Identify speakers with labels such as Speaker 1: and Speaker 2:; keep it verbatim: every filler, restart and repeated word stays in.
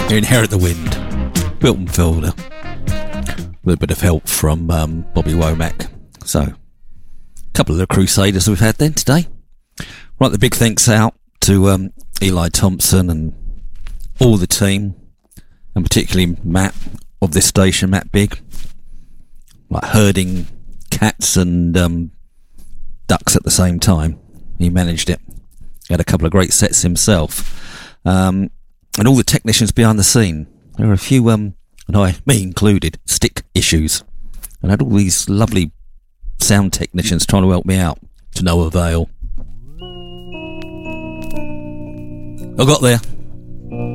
Speaker 1: Inherit the Wind, Wilton Fielder, with a bit of help from um, Bobby Womack. So, a couple of the Crusaders we've had then today. Right, the big thanks out to um, Eli Thompson and all the team, and particularly Matt of this station, Matt Big, like herding cats and um, ducks at the same time. He managed it. He had a couple of great sets himself. Um, and all the technicians behind the scene. There were a few, um, and I, me included, stick issues. And I had all these lovely sound technicians trying to help me out, to no avail. I got there.